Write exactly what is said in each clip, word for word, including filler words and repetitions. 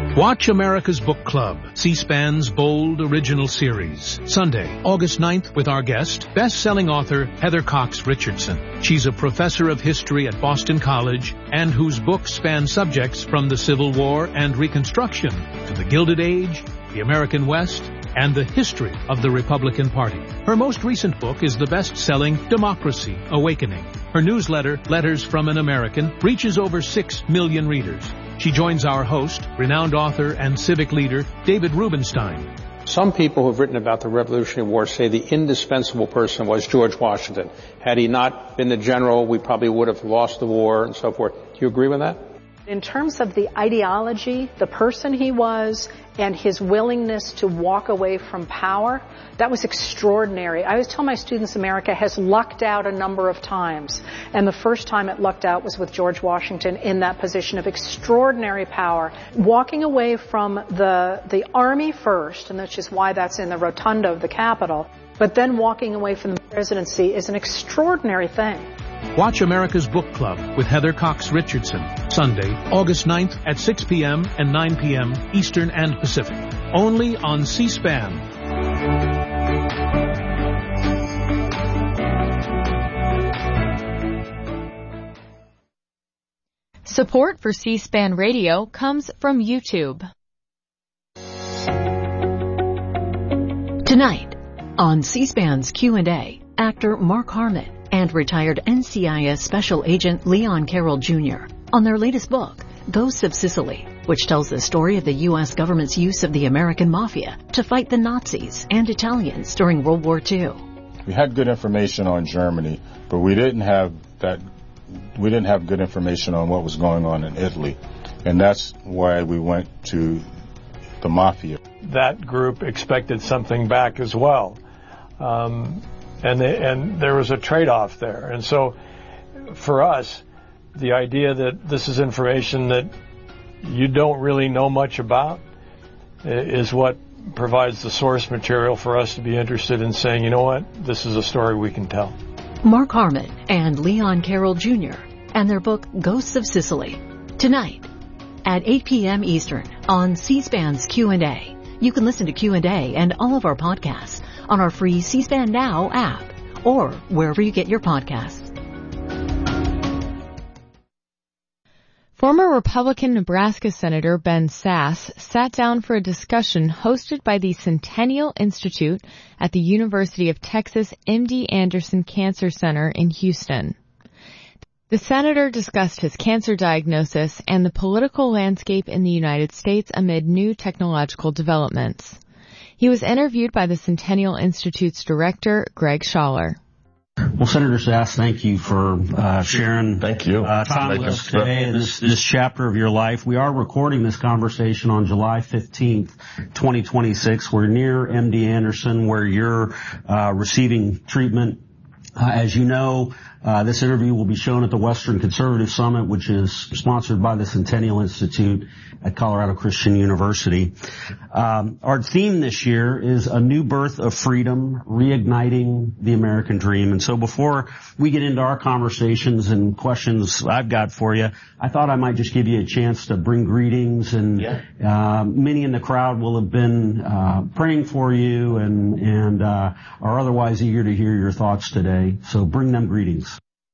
Watch America's Book Club, C-SPAN's bold original series. Sunday, August ninth, with our guest, best-selling author Heather Cox Richardson. She's a professor of history at Boston College and whose books span subjects from the Civil War and Reconstruction to the Gilded Age, the American West, and the history of the Republican Party. Her most recent book is the best-selling Democracy Awakening. Her newsletter, Letters from an American, reaches over six million readers. She joins our host, renowned author and civic leader, David Rubenstein. Some people who've written about the Revolutionary War say the indispensable person was George Washington. Had he not been the general, we probably would have lost the war and so forth. Do you agree with that? In terms of the ideology, the person he was, and his willingness to walk away from power, that was extraordinary. I always tell my students America has lucked out a number of times. And the first time it lucked out was with George Washington in that position of extraordinary power. Walking away from the, the army first, and that's just why that's in the rotunda of the Capitol, but then walking away from the presidency is an extraordinary thing. Watch America's Book Club with Heather Cox Richardson, Sunday, August ninth at six p.m. and nine p.m. Eastern and Pacific. Only on C-SPAN. Support for C-SPAN Radio comes from YouTube. Tonight, on C-SPAN's Q and A, actor Mark Harmon and retired N C I S Special Agent Leon Carroll Junior on their latest book, Ghosts of Sicily, which tells the story of the U S government's use of the American Mafia to fight the Nazis and Italians during World War Two. We had good information on Germany, but we didn't have that. We didn't have good information on what was going on in Italy, and that's why we went to the Mafia. That group expected something back as well. Um, And, they, and there was a trade-off there. And so for us, the idea that this is information that you don't really know much about is what provides the source material for us to be interested in saying, you know what, this is a story we can tell. Mark Harmon and Leon Carroll Junior and their book Ghosts of Sicily, tonight at eight p.m. Eastern on C-SPAN's Q and A. You can listen to Q and A and all of our podcasts on our free C-SPAN Now app or wherever you get your podcasts. Former Republican Nebraska Senator Ben Sasse sat down for a discussion hosted by the Centennial Institute at the University of Texas M D Anderson Cancer Center in Houston. The senator discussed his cancer diagnosis and the political landscape in the United States amid new technological developments. He was interviewed by the Centennial Institute's director, Greg Schaller. Well, Senator Sasse, thank you for uh, sharing thank you. Uh, time with us today in this, this chapter of your life. We are recording this conversation on July fifteenth, twenty twenty-six. We're near M D Anderson, where you're uh, receiving treatment. Uh, as you know, uh, this interview will be shown at the Western Conservative Summit, which is sponsored by the Centennial Institute at Colorado Christian University. Um, our theme this year is a new birth of freedom, reigniting the American dream. And so before we get into our conversations and questions I've got for you, I thought I might just give you a chance to bring greetings. And yeah. uh, many in the crowd will have been uh, praying for you and, and uh, are otherwise eager to hear your thoughts today. So bring them greetings.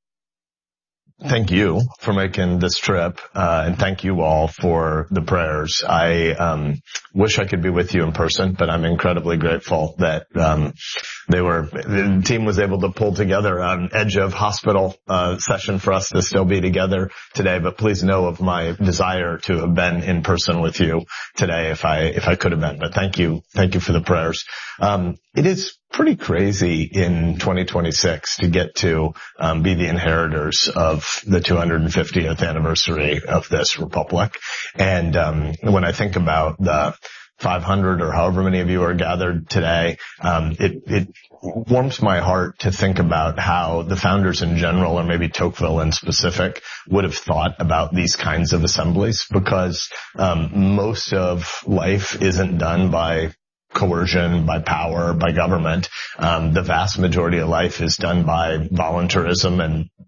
Thank you for making this trip, uh, and thank you all for the prayers. I um wish I could be with you in person, but I'm incredibly grateful that um they were the team was able to pull together an edge of hospital uh session for us to still be together today. But please know of my desire to have been in person with you today if I if I could have been. But thank you, thank you for the prayers. Um it is pretty crazy in twenty twenty-six to get to um, be the inheritors of the two hundred fiftieth anniversary of this republic. And um, when I think about the five hundred or however many of you are gathered today, um, it, it warms my heart to think about how the founders in general, or maybe Tocqueville in specific, would have thought about these kinds of assemblies, because um, most of life isn't done by coercion, by power, by government. Um, the vast majority of life is done by voluntarism and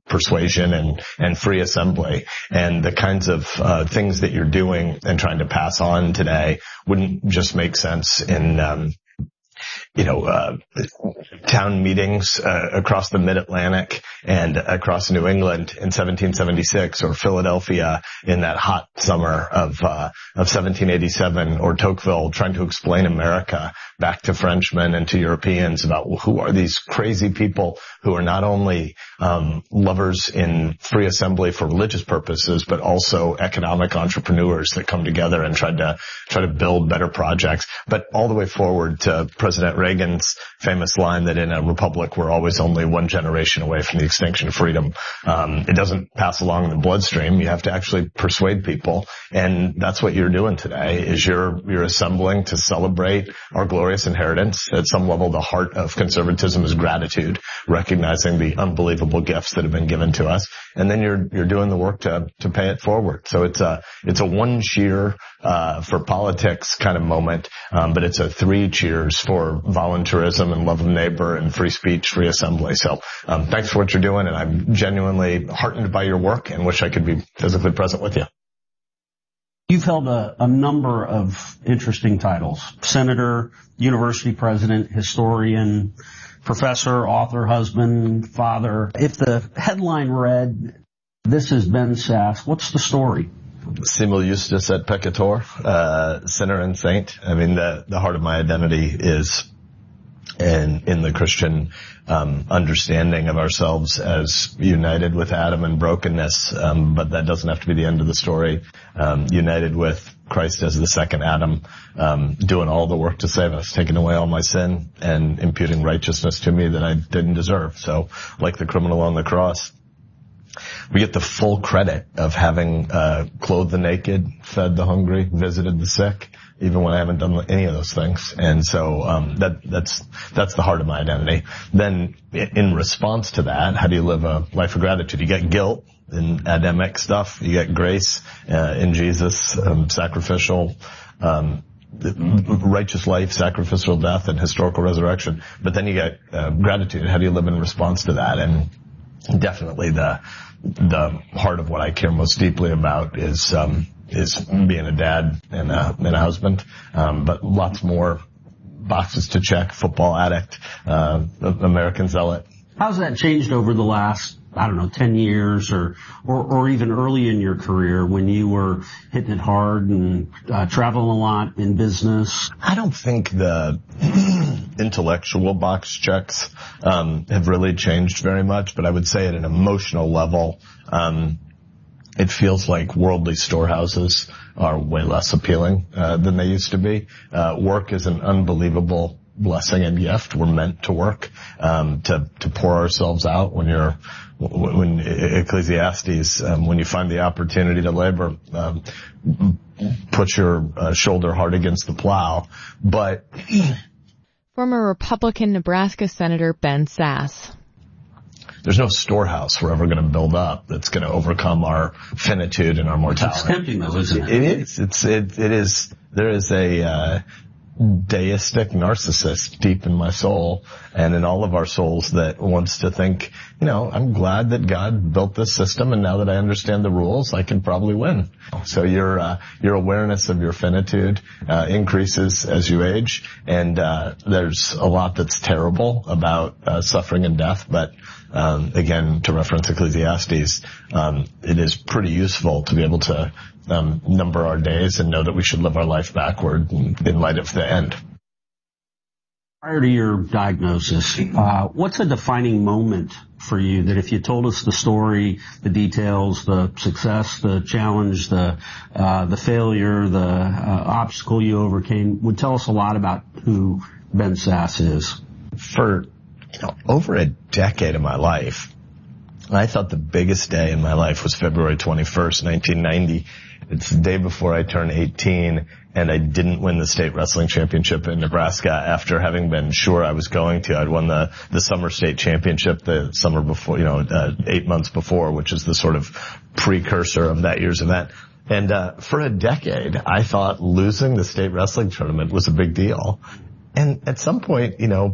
persuasion and, and free assembly. And the kinds of uh, things that you're doing and trying to pass on today wouldn't just make sense in um, you know, uh, town meetings uh, across the mid-Atlantic and across New England in seventeen seventy-six, or Philadelphia in that hot summer of uh, of seventeen eighty-seven, or Tocqueville trying to explain America back to Frenchmen and to Europeans about, well, who are these crazy people who are not only um, lovers in free assembly for religious purposes, but also economic entrepreneurs that come together and try to try to build better projects. But all the way forward to President Reagan's famous line that in a republic we're always only one generation away from the extinction of freedom. Um, it doesn't pass along in the bloodstream. You have to actually persuade people, and that's what you're doing today. Is you're you're assembling to celebrate our glorious inheritance. At some level, the heart of conservatism is gratitude, recognizing the unbelievable gifts that have been given to us, and then you're you're doing the work to to pay it forward. So it's a it's a one cheer uh for politics kind of moment, um, but it's a three cheers for voluntarism and love of neighbor and free speech, free assembly. So um, thanks for what you're doing, and I'm genuinely heartened by your work and wish I could be physically present with you. You've held a, a number of interesting titles: senator, university president, historian, professor, author, husband, father. If the headline read, "This is Ben Sasse," what's the story? Simul justus et peccator, uh, sinner and saint. I mean, the, the heart of my identity is in, in the Christian, um, understanding of ourselves as united with Adam in brokenness. Um, but that doesn't have to be the end of the story. Um, united with Christ as the second Adam, um, doing all the work to save us, taking away all my sin and imputing righteousness to me that I didn't deserve. So, like the criminal on the cross, we get the full credit of having uh clothed the naked, fed the hungry, visited the sick, even when I haven't done any of those things. And so um that that's that's the heart of my identity. Then in response to that, how do you live a life of gratitude? You get guilt in Adamic stuff. You get grace uh, in Jesus, um, sacrificial um righteous life, sacrificial death, and historical resurrection. But then you get uh, gratitude. How do you live in response to that? And definitely the the heart of what I care most deeply about is um is being a dad and a, and a husband, um but lots more boxes to check: football addict, uh American zealot. How's that changed over the last, I don't know, ten years or, or, or even early in your career when you were hitting it hard and uh, traveling a lot in business? I don't think the intellectual box checks um, have really changed very much, but I would say at an emotional level, um, it feels like worldly storehouses are way less appealing uh, than they used to be. Uh, work is an unbelievable blessing and gift. We're meant to work, um, to, to pour ourselves out. When you're, when Ecclesiastes, um, when you find the opportunity to labor, um, put your uh, shoulder hard against the plow. But former Republican Nebraska Senator Ben Sasse. There's no storehouse we're ever going to build up that's going to overcome our finitude and our mortality. It's tempting though, isn't it? It is. It's, it, it is, there is a, uh, deistic narcissist deep in my soul and in all of our souls that wants to think, you know, I'm glad that God built this system, and now that I understand the rules, I can probably win. So your uh, your awareness of your finitude uh, increases as you age, and uh, there's a lot that's terrible about uh, suffering and death, but um, again, to reference Ecclesiastes, um, it is pretty useful to be able to Um, number our days and know that we should live our life backward in, in light of the end. Prior to your diagnosis, uh, what's a defining moment for you that if you told us the story, the details, the success, the challenge, the uh, the failure, the uh, obstacle you overcame, would tell us a lot about who Ben Sasse is? For you know, over a decade of my life, I thought the biggest day in my life was February twenty-first, nineteen ninety. It's the day before I turned eighteen, and I didn't win the state wrestling championship in Nebraska after having been sure I was going to. I'd won the, the summer state championship the summer before, you know, uh, eight months before, which is the sort of precursor of that year's event. And, uh, for a decade, I thought losing the state wrestling tournament was a big deal. And at some point, you know,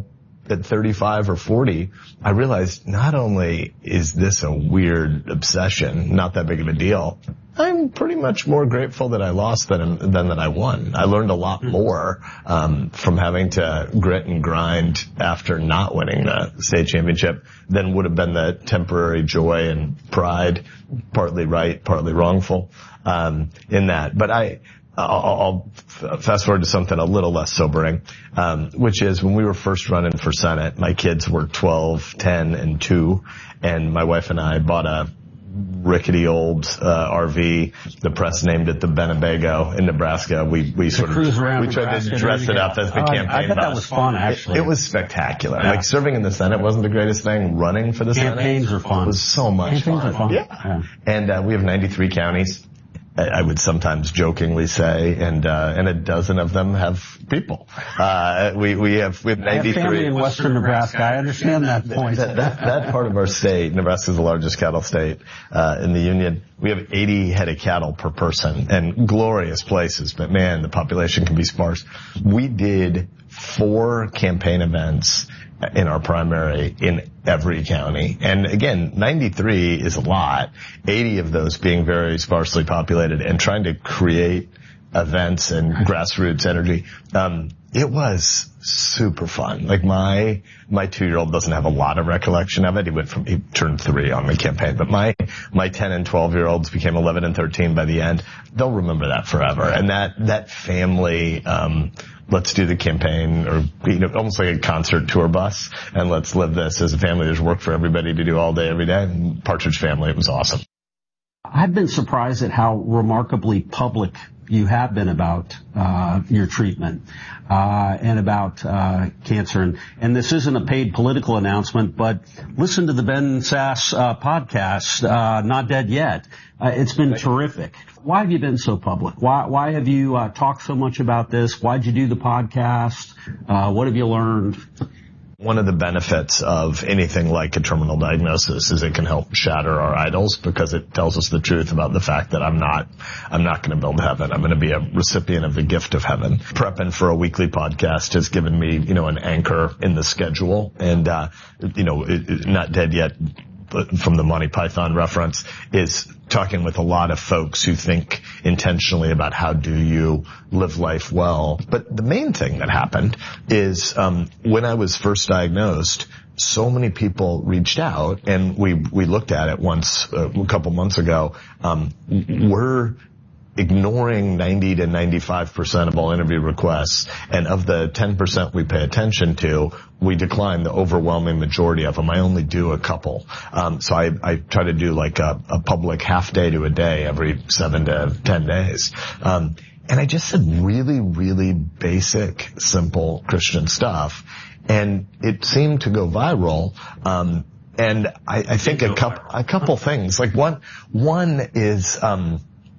at thirty-five or forty, I realized not only is this a weird obsession, not that big of a deal, I'm pretty much more grateful that I lost than than that I won. I learned a lot more um, from having to grit and grind after not winning the state championship than would have been the temporary joy and pride, partly right, partly wrongful, um, in that. But I, I'll, I'll fast forward to something a little less sobering, um, which is when we were first running for Senate, my kids were twelve, ten, and two, and my wife and I bought a rickety old uh, R V. The press named it the Benebago in Nebraska. We we sort of we tried Nebraska, to dress it up as the oh, campaign I, I bet bus. That was fun, actually. It, it was spectacular. Yeah. Like serving in the Senate wasn't the greatest thing. Running for the Campaigns Senate are fun. was so much Campaigns fun. Are fun. Yeah. yeah. And uh, we have ninety-three counties. I would sometimes jokingly say, and uh, and a dozen of them have people. Uh, we we have we have ninety-three. I have family in western Nebraska. I understand that point. That, that, that part of our state, Nebraska is the largest cattle state uh, in the union. We have eighty head of cattle per person, and glorious places. But man, the population can be sparse. We did four campaign events in our primary in every county. And again, ninety-three is a lot, eighty of those being very sparsely populated, and trying to create events and grassroots energy. Um, it was super fun. Like my, my two-year-old doesn't have a lot of recollection of it. He went from, he turned three on the campaign, but my, my ten and twelve-year-olds became eleven and thirteen by the end. They'll remember that forever. And that, that family, um, let's do the campaign, or, you know, almost like a concert tour bus, and let's live this as a family. There's work for everybody to do all day, every day. And Partridge Family, it was awesome. I've been surprised at how remarkably public you have been about uh your treatment uh and about uh cancer. And, and this isn't a paid political announcement, but listen to the Ben Sasse uh, podcast, uh Not Dead Yet. Uh, it's been terrific. Why have you been so public? Why why have you uh, talked so much about this? Why'd you do the podcast? Uh what have you learned? One of the benefits of anything like a terminal diagnosis is it can help shatter our idols, because it tells us the truth about the fact that I'm not, I'm not going to build heaven. I'm going to be a recipient of the gift of heaven. Prepping for a weekly podcast has given me, you know, an anchor in the schedule, and, uh, you know, it, it, Not Dead Yet, from the Monty Python reference, is talking with a lot of folks who think intentionally about how do you live life well. But the main thing that happened is um when I was first diagnosed, so many people reached out, and we we looked at it once uh, a couple months ago. Um we're ignoring ninety to ninety-five percent of all interview requests, and of the ten percent we pay attention to, we decline the overwhelming majority of them. I only do a couple. Um, so I, I try to do like a, a public half day to a day every seven to ten days. Um, and I just said really, really basic, simple Christian stuff, and it seemed to go viral. Um, and I, I think a couple, a couple things. Like one, one is, um,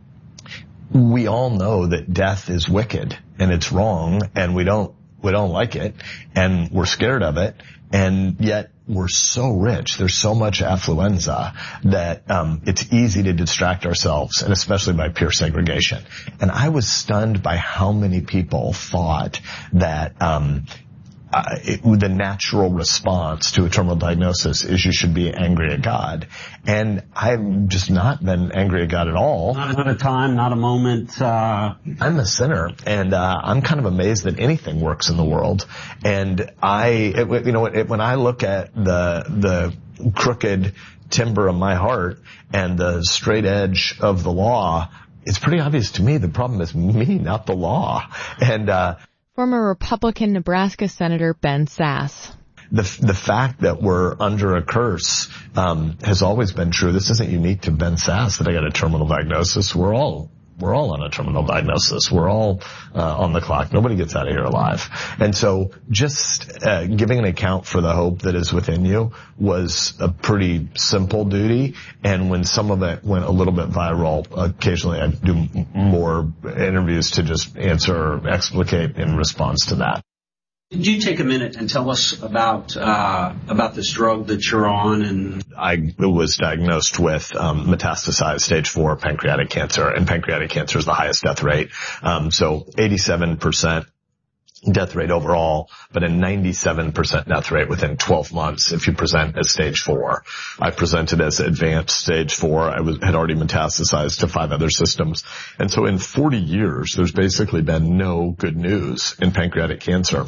we all know that death is wicked and it's wrong, and we don't, we don't like it, and we're scared of it, and yet we're so rich. There's so much affluenza that, um, it's easy to distract ourselves, and especially by peer segregation. And I was stunned by how many people thought that, um, Uh, it, the natural response to a terminal diagnosis is you should be angry at God. And I've just not been angry at God at all. Not at a time, not a moment. Uh... I'm a sinner, and uh, I'm kind of amazed that anything works in the world. And I, it, you know, it, when I look at the the crooked timber of my heart and the straight edge of the law, it's pretty obvious to me the problem is me, not the law. And uh Former Republican Nebraska Senator Ben Sasse. The the fact that we're under a curse um has always been true. This isn't unique to Ben Sasse that I got a terminal diagnosis. We're all we're all on a terminal diagnosis. We're all uh, on the clock. Nobody gets out of here alive. And so just uh, giving an account for the hope that is within you was a pretty simple duty. And when some of it went a little bit viral, occasionally I do m- more interviews to just answer or explicate in response to that. Could you take a minute and tell us about uh about this drug that you're on? And I was diagnosed with um metastasized stage four pancreatic cancer, and pancreatic cancer is the highest death rate. Um so eighty-seven percent death rate overall, but a ninety-seven percent death rate within twelve months if you present as stage four. I presented as advanced stage four. I was, had already metastasized to five other systems. And so in forty years, there's basically been no good news in pancreatic cancer.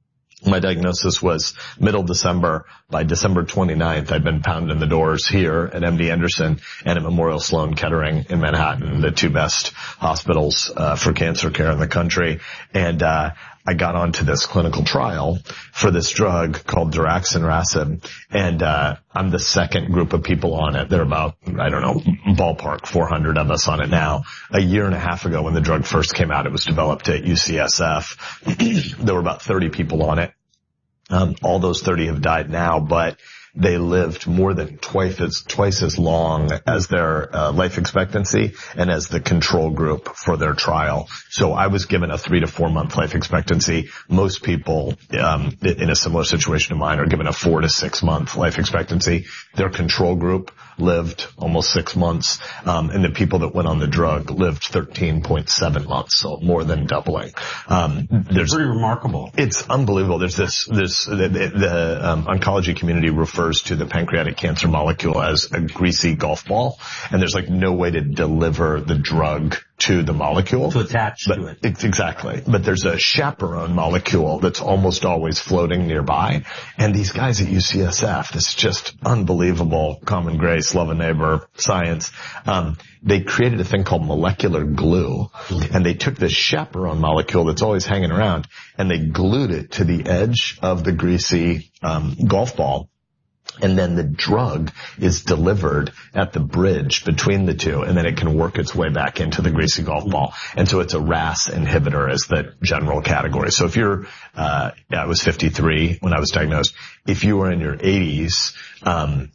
My diagnosis was middle December. By December twenty-ninth, I'd been pounding the doors here at M D Anderson and at Memorial Sloan Kettering in Manhattan, the two best hospitals uh, for cancer care in the country. And uh I got onto this clinical trial for this drug called daraxonrasib, and uh I'm the second group of people on it. There are about, I don't know, ballpark four hundred of us on it now. A year and a half ago when the drug first came out, it was developed at U C S F. There were about thirty people on it. Um, all those thirty have died now, but they lived more than twice as, twice as long as their uh, life expectancy and as the control group for their trial. So I was given a three to four month life expectancy. Most people um, in a similar situation to mine are given a four to six month life expectancy. Their control group lived almost six months, um, and the people that went on the drug lived thirteen point seven months, so more than doubling. Um, there's pretty remarkable. It's unbelievable. There's this, this the, the um, oncology community refers to the pancreatic cancer molecule as a greasy golf ball, and there's like no way to deliver the drug to the molecule. To attach but to it. It's exactly. But there's a chaperone molecule that's almost always floating nearby. And these guys at U C S F, this is just unbelievable common grace, love a neighbor science. Um, they created a thing called molecular glue. And they took this chaperone molecule that's always hanging around and they glued it to the edge of the greasy um, golf ball. And then the drug is delivered at the bridge between the two, and then it can work its way back into the greasy golf ball. And so it's a R A S inhibitor as the general category. So if you're, uh, I was fifty-three when I was diagnosed. If you were in your eighties, um,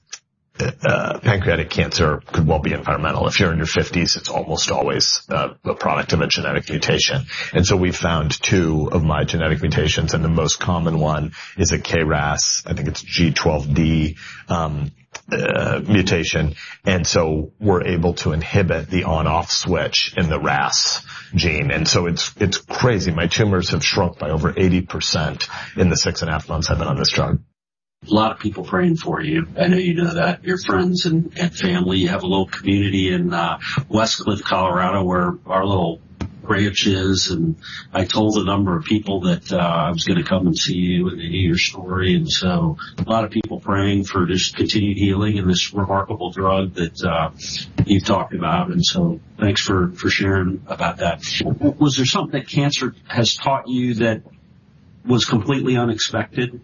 Uh, pancreatic cancer could well be environmental. If you're in your fifties, it's almost always uh, a product of a genetic mutation. And so we found two of my genetic mutations, and the most common one is a K R A S. I think it's G twelve D um, uh, mutation. And so we're able to inhibit the on-off switch in the R A S gene. And so it's it's crazy. My tumors have shrunk by over eighty percent in the six and a half months I've been on this drug. A lot of people praying for you. I know you know that. Your friends and, and family. You have a little community in uh, Westcliff, Colorado, where our little ranch is. And I told a number of people that uh, I was going to come and see you and hear your story. And so a lot of people praying for just continued healing and this remarkable drug that uh, you've talked about. And so thanks for, for sharing about that. Was there something that cancer has taught you that was completely unexpected?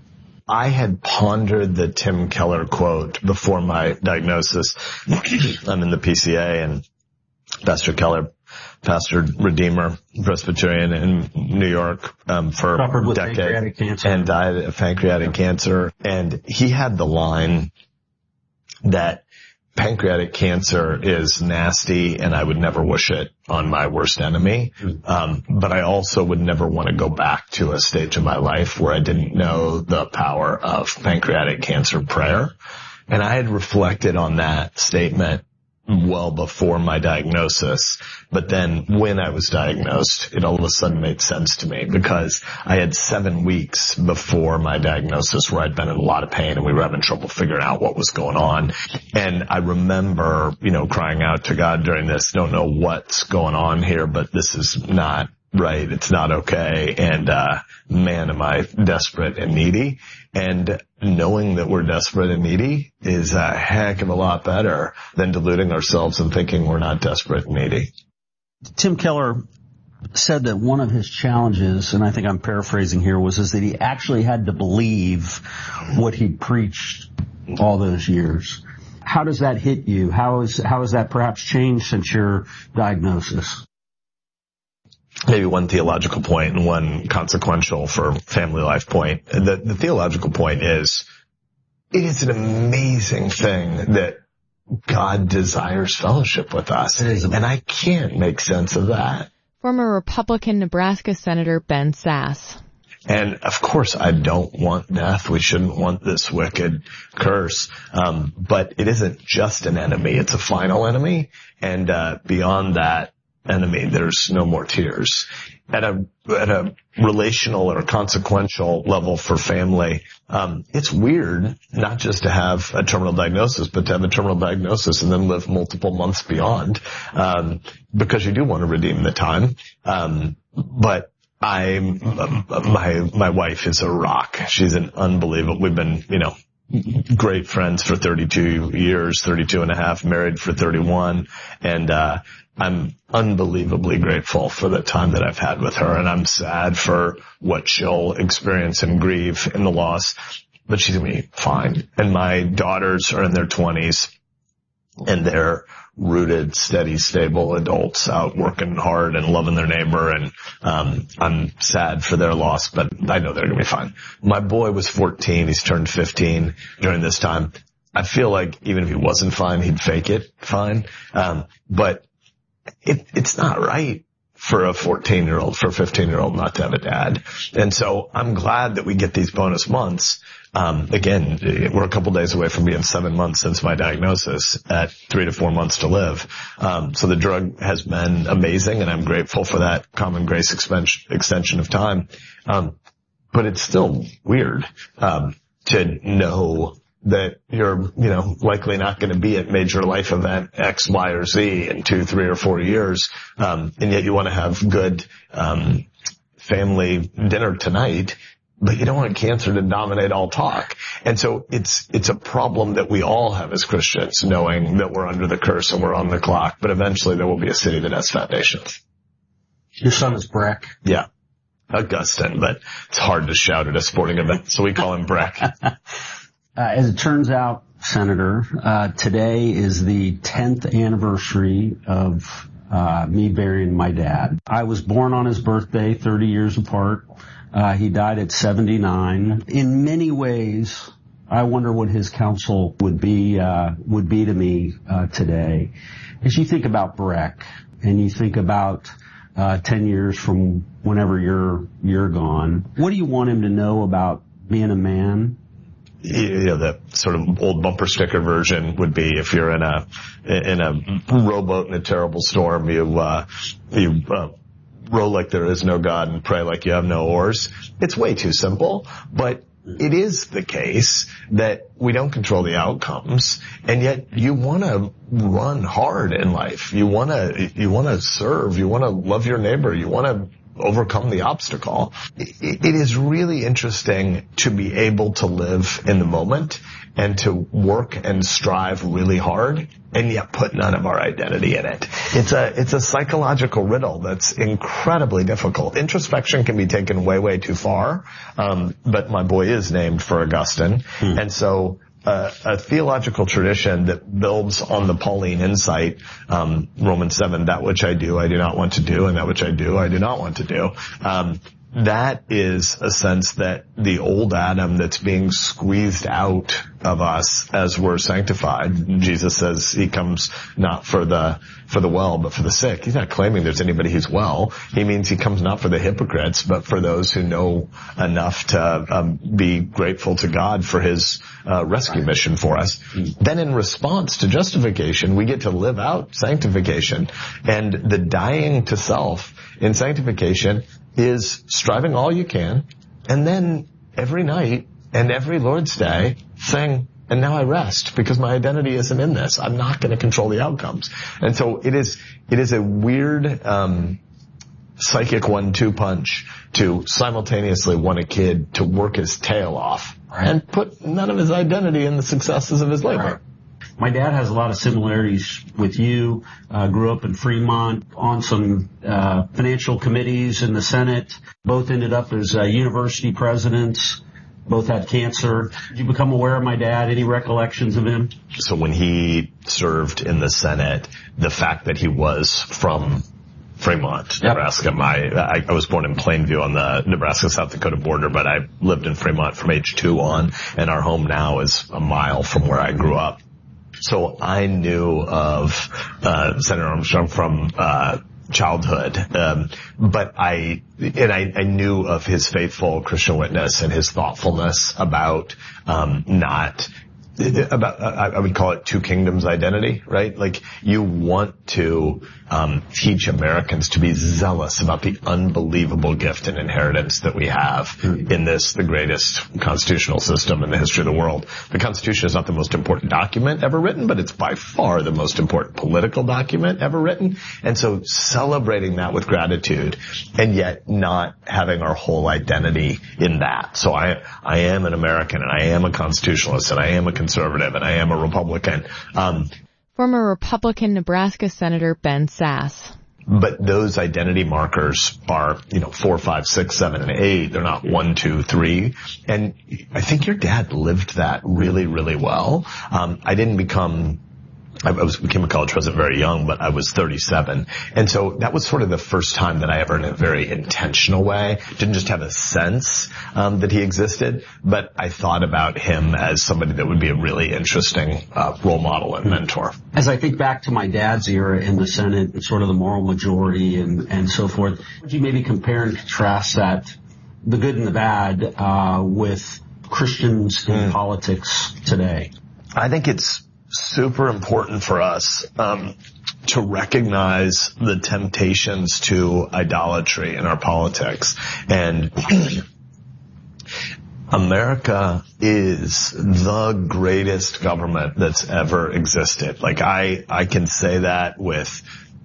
I had pondered the Tim Keller quote before my diagnosis. I'm in the P C A, and Pastor Keller pastored Redeemer Presbyterian in New York um, for a decade and died of pancreatic cancer. And he had the line that pancreatic cancer is nasty and I would never wish it on my worst enemy. Um, but I also would never want to go back to a stage of my life where I didn't know the power of pancreatic cancer prayer. And I had reflected on that statement well before my diagnosis. But then when I was diagnosed, it all of a sudden made sense to me because I had seven weeks before my diagnosis where I'd been in a lot of pain and we were having trouble figuring out what was going on. And I remember, you know, crying out to God during this, don't know what's going on here, but this is not right. It's not okay. And, uh, man, am I desperate and needy. And knowing that we're desperate and needy is a heck of a lot better than deluding ourselves and thinking we're not desperate and needy. Tim Keller said that one of his challenges, and I think I'm paraphrasing here, was is that he actually had to believe what he preached all those years. How does that hit you? How is how has that perhaps changed since your diagnosis? Maybe one theological point and one consequential for family life point. The, the theological point is, it is an amazing thing that God desires fellowship with us. And I can't make sense of that. Former Republican Nebraska Senator Ben Sasse. And of course, I don't want death. We shouldn't want this wicked curse. Um, but it isn't just an enemy. It's a final enemy. And, uh, beyond that, enemy. There's no more tears. At a, at a relational or consequential level for family, um, it's weird not just to have a terminal diagnosis, but to have a terminal diagnosis and then live multiple months beyond, um, because you do want to redeem the time. Um, but I, my, my wife is a rock. She's an unbelievable, we've been, you know, great friends for thirty-two years, thirty-two and a half, married for thirty-one. And, uh, I'm unbelievably grateful for the time that I've had with her, and I'm sad for what she'll experience and grieve in the loss, but she's gonna be fine. And my daughters are in their twenties, and they're rooted, steady, stable adults out working hard and loving their neighbor, and um I'm sad for their loss, but I know they're gonna be fine. My boy was fourteen, he's turned fifteen during this time. I feel like even if he wasn't fine, he'd fake it fine. Um, but It, it's not right for a fourteen-year-old, for a fifteen-year-old not to have a dad. And so I'm glad that we get these bonus months. Um, again, we're a couple days away from being seven months since my diagnosis at three to four months to live. Um, so the drug has been amazing, and I'm grateful for that common grace expen- extension of time. Um, but it's still weird, um, to know that you're, you know, likely not going to be at major life event X, Y, or Z in two, three, or four years. Um, and yet you want to have good, um, family dinner tonight, but you don't want cancer to dominate all talk. And so it's, it's a problem that we all have as Christians, knowing that we're under the curse and we're on the clock, but eventually there will be a city that has foundations. Your son is Breck. Yeah. Augustine, but it's hard to shout at a sporting event, so we call him Breck. Uh, as it turns out, Senator, uh, today is the tenth anniversary of uh, me burying my dad. I was born on his birthday, thirty years apart. Uh, he died at seventy-nine. In many ways, I wonder what his counsel would be uh, would be to me uh, today. As you think about Breck, and you think about uh, ten years from whenever you're you're gone, what do you want him to know about being a man? You know, the sort of old bumper sticker version would be if you're in a, in a rowboat in a terrible storm, you, uh, you, uh, row like there is no God and pray like you have no oars. It's way too simple, but it is the case that we don't control the outcomes, and yet you want to run hard in life. You want to, you want to serve. You want to love your neighbor. You want to overcome the obstacle. It is really interesting to be able to live in the moment and to work and strive really hard and yet put none of our identity in it. It's a, it's a psychological riddle that's incredibly difficult. Introspection can be taken way, way too far. Um, but my boy is named for Augustine. Hmm. And so, Uh, a theological tradition that builds on the Pauline insight, um, Romans seven, that which I do, I do not want to do, and that which I do, I do not want to do. Um, that is a sense that the old Adam that's being squeezed out of us as we're sanctified. Jesus says he comes not for the, for the well, but for the sick. He's not claiming there's anybody who's well. He means he comes not for the hypocrites, but for those who know enough to um, be grateful to God for his uh, rescue mission for us. Then in response to justification, we get to live out sanctification. And the dying to self in sanctification is striving all you can, and then every night and every Lord's Day saying, and now I rest because my identity isn't in this. I'm not going to control the outcomes. And so it is, it is a weird, um, psychic one-two punch to simultaneously want a kid to work his tail off right. and put none of his identity in the successes of his labor. Right. My dad has a lot of similarities with you. Uh, grew up in Fremont, on some uh, financial committees in the Senate. Both ended up as uh, university presidents. Both had cancer. Did you become aware of my dad? Any recollections of him? So when he served in the Senate, the fact that he was from Fremont, yep. Nebraska. My, I, I was born in Plainview on the Nebraska-South Dakota border, but I lived in Fremont from age two on, and our home now is a mile from where I grew up. So I knew of uh Senator Armstrong from uh childhood, um, but I and I, I knew of his faithful Christian witness and his thoughtfulness about um not about, I would call it two kingdoms identity, right? Like you want to um, teach Americans to be zealous about the unbelievable gift and inheritance that we have in this, the greatest constitutional system in the history of the world. The Constitution is not the most important document ever written, but it's by far the most important political document ever written. And so celebrating that with gratitude and yet not having our whole identity in that. So I, I am an American and I am a constitutionalist and I am a conservative and I am a Republican. Um, Former Republican Nebraska Senator Ben Sasse. But those identity markers are, you know, four, five, six, seven, and eight. They're not one, two, three. And I think your dad lived that really, really well. Um, I didn't become I was became a college president very young, but I was thirty-seven. And so that was sort of the first time that I ever, in a very intentional way, didn't just have a sense um, that he existed, but I thought about him as somebody that would be a really interesting uh, role model and mentor. As I think back to my dad's era in the Senate, and sort of the moral majority and, and so forth, would you maybe compare and contrast that, the good and the bad, uh, with Christians in mm. politics today? I think it's super important for us um, to recognize the temptations to idolatry in our politics. And America is the greatest government that's ever existed. Like I, I can say that with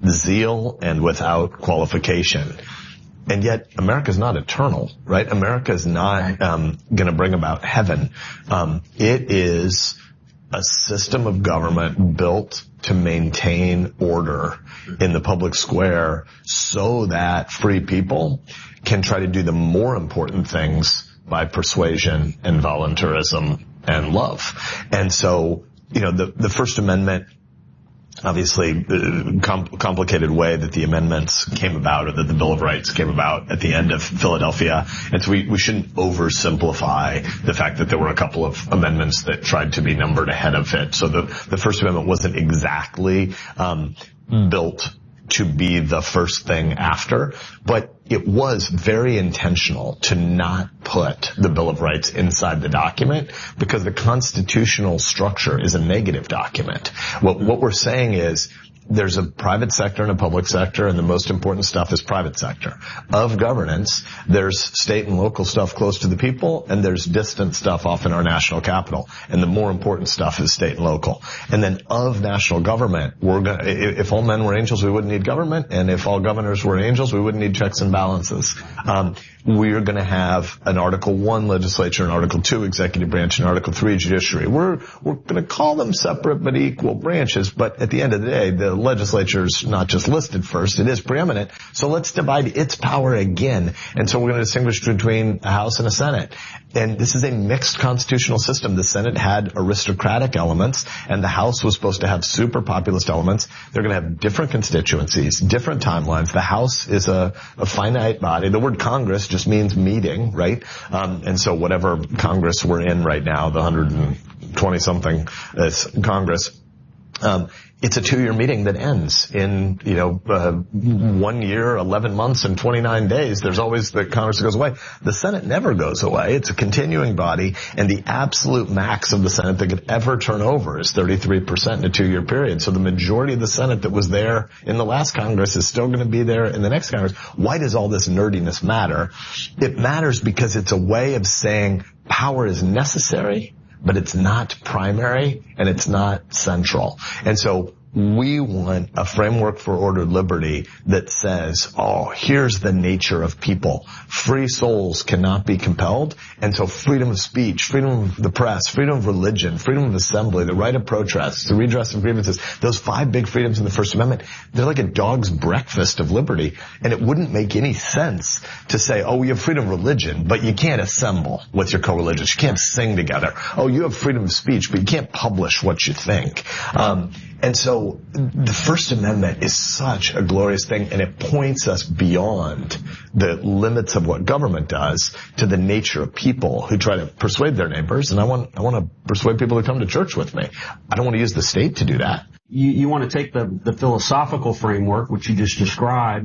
zeal and without qualification. And yet America's not eternal, right? America is not um, going to bring about heaven. Um, it is a system of government built to maintain order in the public square so that free people can try to do the more important things by persuasion and voluntarism and love. And so, you know, the, the First Amendment, obviously, uh, com- complicated way that the amendments came about, or that the Bill of Rights came about at the end of Philadelphia. And so we, we shouldn't oversimplify the fact that there were a couple of amendments that tried to be numbered ahead of it. So the, the First Amendment wasn't exactly um, built to be the first thing after, but it was very intentional to not put the Bill of Rights inside the document because the constitutional structure is a negative document. What, what we're saying is there's a private sector and a public sector, and the most important stuff is private sector. Of governance, there's state and local stuff close to the people, and there's distant stuff off in our national capital. And the more important stuff is state and local. And then of national government, we're gonna, if all men were angels, we wouldn't need government, and if all governors were angels, we wouldn't need checks and balances. Um, we're going to have an Article One legislature, an Article Two executive branch, and Article Three judiciary. We're we're going to call them separate but equal branches, but at the end of the day, the legislature's not just listed first, it is preeminent. So let's divide its power again. And so we're going to distinguish between a House and a Senate. And this is a mixed constitutional system. The Senate had aristocratic elements, and the House was supposed to have super populist elements. They're going to have different constituencies, different timelines. The House is a, a finite body. The word Congress just means meeting, right? Um, and so whatever Congress we're in right now, the one hundred twenty something that's Congress, um, it's a two-year meeting that ends in, you know, uh, one year, eleven months, and twenty-nine days. There's always the Congress that goes away. The Senate never goes away. It's a continuing body, and the absolute max of the Senate that could ever turn over is thirty-three percent in a two-year period. So the majority of the Senate that was there in the last Congress is still going to be there in the next Congress. Why does all this nerdiness matter? It matters because it's a way of saying power is necessary, but it's not primary and it's not central. And so we want a framework for ordered liberty that says, oh, here's the nature of people. Free souls cannot be compelled. And so freedom of speech, freedom of the press, freedom of religion, freedom of assembly, the right of protest, the redress of grievances, those five big freedoms in the First Amendment, they're like a dog's breakfast of liberty. And it wouldn't make any sense to say, oh, you have freedom of religion, but you can't assemble with your co-religious. You can't sing together. Oh, you have freedom of speech, but you can't publish what you think. Um, and so the First Amendment is such a glorious thing, and it points us beyond the limits of what government does to the nature of people who try to persuade their neighbors. And I want, I want to persuade people to come to church with me. I don't want to use the state to do that. You, you want to take the, the philosophical framework, which you just described,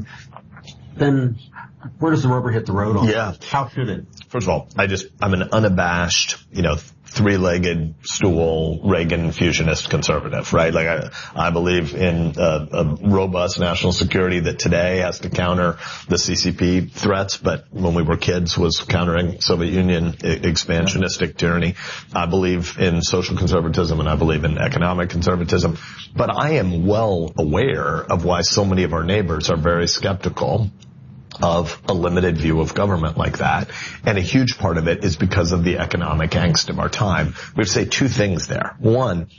then where does the rubber hit the road on Yeah. that? How should it? First of all, I just, I'm an unabashed, you know, three-legged stool Reagan fusionist conservative, right? Like I, I believe in a, a robust national security that today has to counter the C C P threats, but when we were kids was countering Soviet Union expansionistic tyranny. I believe in social conservatism and I believe in economic conservatism, but I am well aware of why so many of our neighbors are very skeptical of a limited view of government like that. And a huge part of it is because of the economic angst of our time. We would say two things there. One,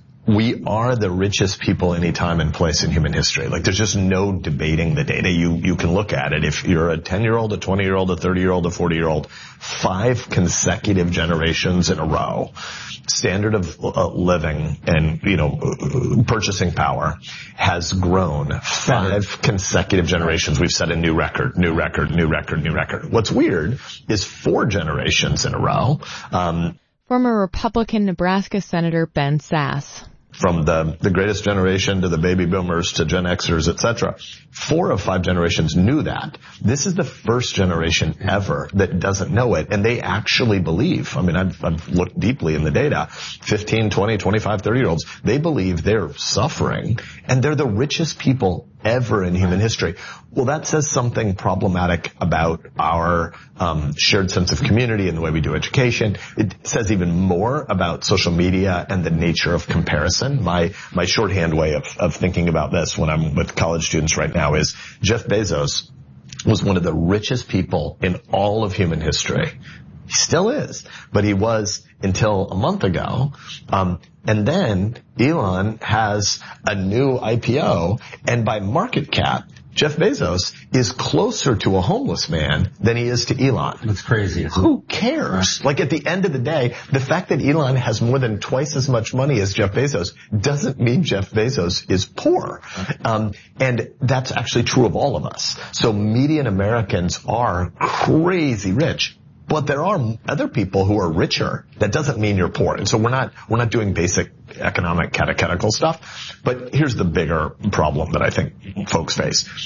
we are the richest people any time and place in human history. Like there's just no debating the data. You, you can look at it. If you're a ten year old, a twenty year old, a thirty year old, a forty year old, five consecutive generations in a row, standard of uh, living and, you know, purchasing power has grown five consecutive generations. We've set a new record, new record, new record, new record. What's weird is four generations in a row. Um, Former Republican Nebraska Senator Ben Sasse. From the, the greatest generation to the baby boomers to Gen Xers, et cetera. Four of five generations knew that. This is the first generation ever that doesn't know it, and they actually believe. I mean, I've, I've looked deeply in the data. fifteen, twenty, twenty-five, thirty-year-olds, they believe they're suffering, and they're the richest people ever in human history. Well, that says something problematic about our um, shared sense of community and the way we do education. It says even more about social media and the nature of comparison. My my shorthand way of, of thinking about this when I'm with college students right now is Jeff Bezos was one of the richest people in all of human history. He still is, but he was until a month ago. Um, and then Elon has a new I P O, and by market cap, Jeff Bezos is closer to a homeless man than he is to Elon. That's crazy. Who cares? Like at the end of the day, the fact that Elon has more than twice as much money as Jeff Bezos doesn't mean Jeff Bezos is poor. Um, and that's actually true of all of us. So median Americans are crazy rich. But there are other people who are richer. That doesn't mean you're poor. And so we're not, we're not doing basic economic catechetical stuff. But here's the bigger problem that I think folks face.